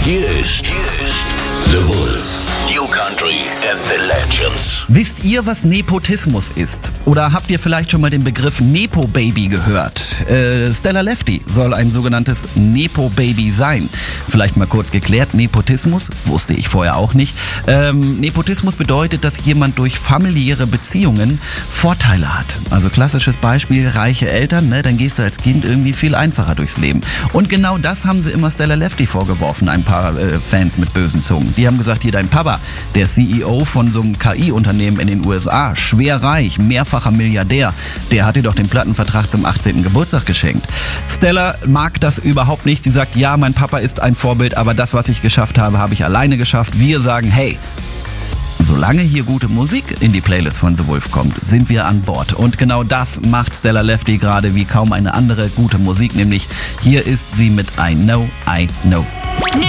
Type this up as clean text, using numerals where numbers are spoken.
Hier ist The Wolf. New Country and the Legends. Wisst ihr, was Nepotismus ist? Oder habt ihr vielleicht schon mal den Begriff Nepo-Baby gehört? Stella Lefty soll ein sogenanntes Nepo-Baby sein. Vielleicht mal kurz geklärt, Nepotismus, wusste ich vorher auch nicht. Nepotismus bedeutet, dass jemand durch familiäre Beziehungen Vorteile hat. Also klassisches Beispiel, reiche Eltern, ne, dann gehst du als Kind irgendwie viel einfacher durchs Leben. Und genau das haben sie immer Stella Lefty vorgeworfen, ein paar Fans mit bösen Zungen. Die haben gesagt, hier dein Papa, der CEO von so einem KI-Unternehmen in den USA, schwer reich, mehrfacher Milliardär, der hat dir doch den Plattenvertrag zum 18. Geburtstag geschenkt. Stella mag das überhaupt nicht. Sie sagt, ja, mein Papa ist ein Vorbild, aber das, was ich geschafft habe, habe ich alleine geschafft. Wir sagen, hey, solange hier gute Musik in die Playlist von The Wolf kommt, sind wir an Bord. Und genau das macht Stella Lefty gerade wie kaum eine andere gute Musik, nämlich hier ist sie mit I Know, I Know.